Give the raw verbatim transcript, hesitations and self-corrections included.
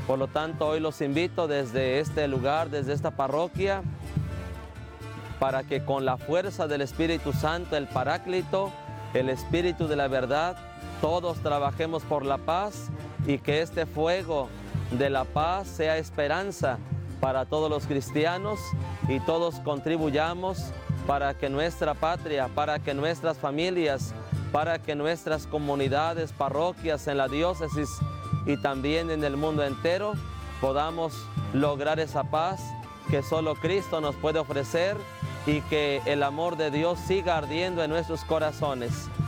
Por lo tanto, hoy los invito desde este lugar, desde esta parroquia, para que con la fuerza del Espíritu Santo, el Paráclito, el Espíritu de la verdad, todos trabajemos por la paz y que este fuego de la paz sea esperanza para todos los cristianos y todos contribuyamos para que nuestra patria, para que nuestras familias, para que nuestras comunidades, parroquias en la diócesis y también en el mundo entero podamos lograr esa paz que solo Cristo nos puede ofrecer y que el amor de Dios siga ardiendo en nuestros corazones.